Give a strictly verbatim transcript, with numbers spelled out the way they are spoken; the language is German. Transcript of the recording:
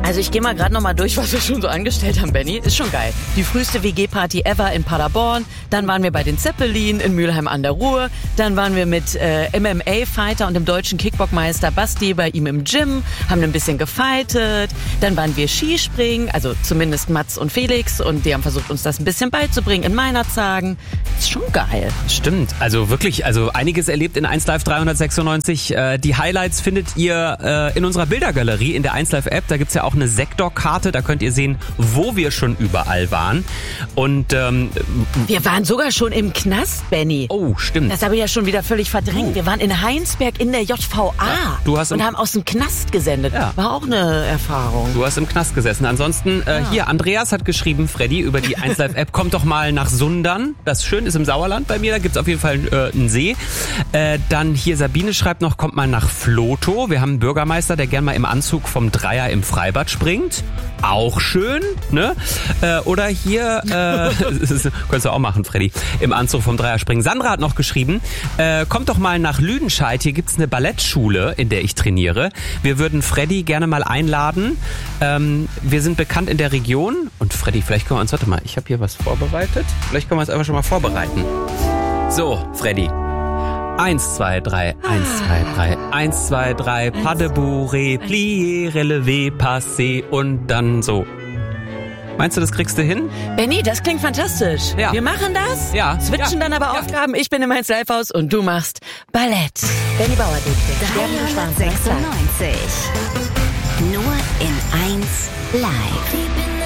Also ich gehe mal gerade noch mal durch, was wir schon so angestellt haben, Benni. Ist schon geil. Die früheste W G-Party ever in Paderborn. Dann waren wir bei den Zeppelin in Mülheim an der Ruhr. Dann waren wir mit äh, M M A-Fighter und dem deutschen Kickboxmeister Basti bei ihm im Gym. Haben ein bisschen gefightet. Dann waren wir Skispringen, also zumindest Mats und Felix. Und die haben versucht, uns das ein bisschen beizubringen in Meinerzhagen. Ist schon geil. Stimmt, also wirklich, also einiges erlebt in eins Live dreihundertsechsundneunzig. Äh, die Highlights findet ihr äh, in unserer Bildergalerie in der eins Live App. Da gibt's ja auch eine Sektorkarte, da könnt ihr sehen, wo wir schon überall waren. Und ähm, wir waren sogar schon im Knast, Benni. Oh, stimmt. Das habe ich ja schon wieder völlig verdrängt. Oh. Wir waren in Heinsberg in der J V A ja, du hast und haben aus dem Knast gesendet. Ja. War auch eine Erfahrung. Du hast im Knast gesessen. Ansonsten, äh, ja. hier, Andreas hat geschrieben, Freddy, über die eins Live App, kommt doch mal nach Sundern. Das schön ist im Sauerland bei mir, da gibt's auf jeden Fall äh, einen See. Äh, dann hier Sabine schreibt noch, kommt mal nach Flotow. Wir haben einen Bürgermeister, der gern mal im Anzug vom Dreier im Freibad springt. Auch schön, ne? Äh, oder hier, äh, könntest du auch machen, Freddy, im Anzug vom Dreier springen. Sandra hat noch geschrieben, äh, kommt doch mal nach Lüdenscheid, hier gibt's eine Ballettschule, in der ich trainiere. Wir würden Freddy gerne mal einladen. Ähm, wir sind bekannt in der Region. Und Freddy, vielleicht können wir uns, warte mal, ich habe hier was vorbereitet. Vielleicht können wir uns einfach schon mal vorbereiten. So, Freddy. Eins, zwei, drei, eins, zwei, drei, eins, zwei, drei, pas de bourré, plié, relevé, passé und dann so. Meinst du, das kriegst du hin? Benni, das klingt fantastisch. Ja. Wir machen das, ja. switchen ja. dann aber ja. Aufgaben. Ich bin im eins Live Haus und du machst Ballett. Benni Bauer, dreihundertsechsundneunzig. Nur in eins Live.